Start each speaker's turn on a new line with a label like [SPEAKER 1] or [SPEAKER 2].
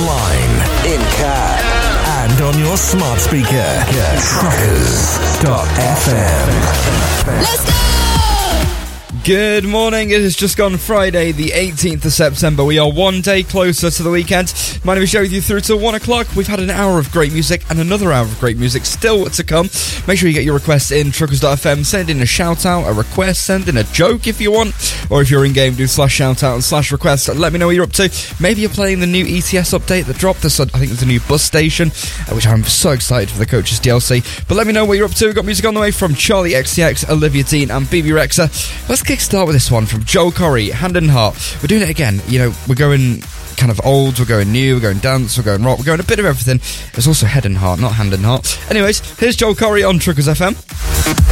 [SPEAKER 1] online, in cab, and on your smart speaker. Truckers.fm.
[SPEAKER 2] Let's go!
[SPEAKER 3] Good morning, it has just gone Friday the 18th of September. We are one day closer to the weekend. My name is Joe with you through to 1 o'clock. We've had an hour of great music and another hour of great music still to come. Make sure you get your requests in Truckers.fm. Send in a shout out, a request, send in a joke if you want. Or if you're in game, do /shout out and /request. Let me know what you're up to. Maybe you're playing the new ETS update that dropped. I think there's a new bus station, which I'm so excited for the Coaches DLC. But let me know what you're up to. We've got music on the way from Charlie XCX, Olivia Dean and BB Rexa. Let's kickstart with this one from Joel Corry, Hand in Heart. We're doing it again. You know, we're going kind of old, we're going new, we're going dance, we're going rock, we're going a bit of everything. It's also Head and Heart, not Hand in Heart. Anyways, here's Joel Corry on Truckers FM.